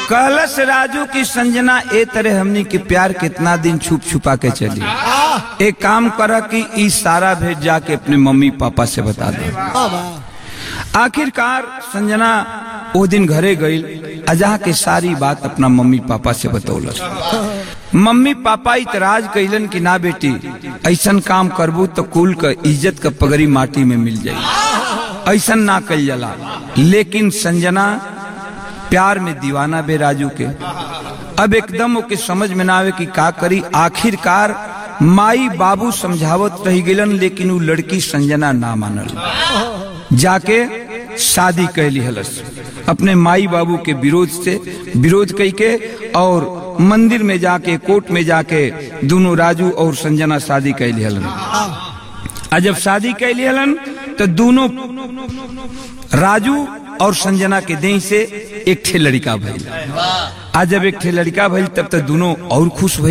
कहलस राजू की संजना ए तरह हमनी के प्यार कितना दिन छुप छुपा के चली। एक काम करा कि इस सारा भेज जाके अपने मम्मी पापा से बता दो। आखिरकार संजना वो दिन घरे गई, अजहा के सारी बात अपना मम्मी पापा से बतौलस। मम्मी पापा इतराज कैलन कि ना बेटी, ऐसन काम करबू तो कुल का इज्जत का पगड़ी माटी में मिल जाई, ऐसन ना कल जाला। लेकिन संजना प्यार में दीवाना बे राजू के। अब एकदम ओके समझ में ना आवे कि का करी। आखिरकार माई बाबू समझावत रही गेलन, लेकिन वो लड़की संजना ना मानल। जाके शादी कैली हलस अपने माई बाबू के विरोध कई के, और मंदिर में जाके कोर्ट में जाके दोनों राजू और संजना शादी कैली हलन। जब शादी कैली हलन तो दोनों राजू और संजना के देह से एक ठे लड़का भइल। जब एक ठे लड़का भइल तब तो दोनों और खुश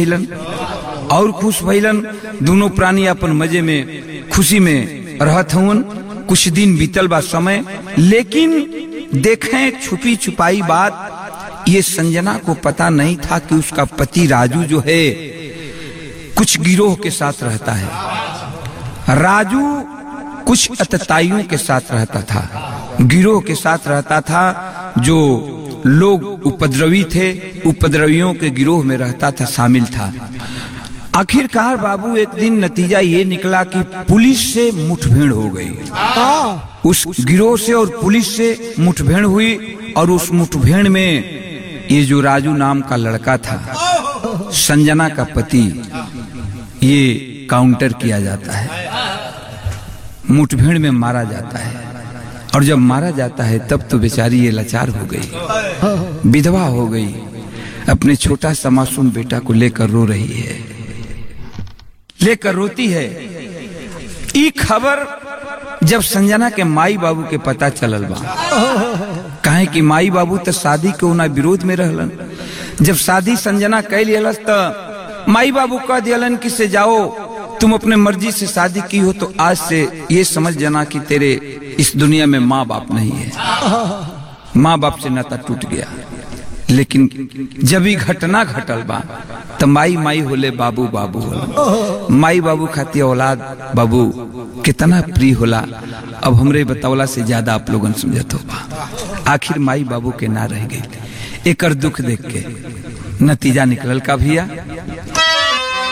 भइलन। दोनों प्राणी अपन मजे में खुशी में रहत हवन। कुछ दिन बीतल बा समय, लेकिन देखें छुपी छुपाई बात, ये संजना को पता नहीं था कि उसका पति राजू जो है कुछ गिरोह के साथ रहता है। राजू कुछ अतताइयों के साथ रहता था, गिरोह के साथ रहता था, जो लोग उपद्रवी थे, उपद्रवियों के गिरोह में रहता था, शामिल था। आखिरकार बाबू एक दिन नतीजा ये निकला कि पुलिस से मुठभेड़ हो गई। उस गिरोह से और पुलिस से मुठभेड़ हुई, और उस मुठभेड़ में ये जो राजू नाम का लड़का था, संजना का पति, ये काउंटर किया जाता है, मुठभेड़ में मारा जाता है। और जब मारा जाता है तब तो बेचारी ये लाचार हो गई, विधवा हो गई, अपने छोटा सा मासूम बेटा को लेकर रो रही है, लेकर रोती है। ई खबर जब संजना के माई बाबू के पता चलल बा, काहे कि माई बाबू तो शादी के उना विरोध में रहलन। जब शादी संजना कैली हलस तो माई बाबू कह दियलन कि से जाओ, तुम अपने मर्जी से शादी की हो तो आज से ये समझ जाना कि तेरे इस दुनिया में माँ बाप नहीं है। माँ बाप से नाता टूट गया। लेकिन जब ये घटना घटल बा तो माई माई होले, बाबू बाबू होला। माई बाबू खातिर औलाद बाबू कितना प्रिय होला, अब हमरे बतावला से ज्यादा आप लोगन समझत हो। आखिर माई बाबू के ना रह गई। एकर दुख देख के नतीजा निकलल का भैया,